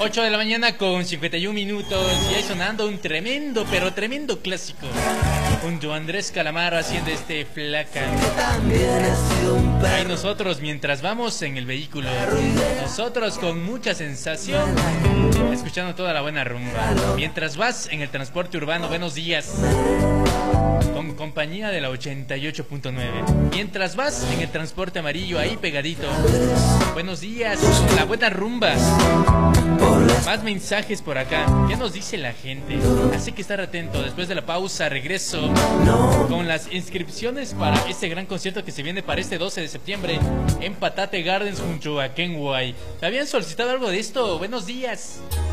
8 de la mañana con 51 minutos. Y ahí sonando un tremendo, pero tremendo clásico. Junto a Andrés Calamaro haciendo este Flaca. Ahí nosotros mientras vamos en el vehículo. Nosotros con mucha sensación. Escuchando toda la buena rumba. Mientras vas en el transporte urbano, buenos días. Con compañía de la 88.9. Mientras vas en el transporte amarillo, ahí pegadito. Buenos días, la buena rumba. Más mensajes por acá. ¿Qué nos dice la gente? Así que estar atento. Después de la pausa regreso con las inscripciones para este gran concierto que se viene para este 12 de septiembre en Patate Gardens junto a Kenway. ¿Te habían solicitado algo de esto? Buenos días.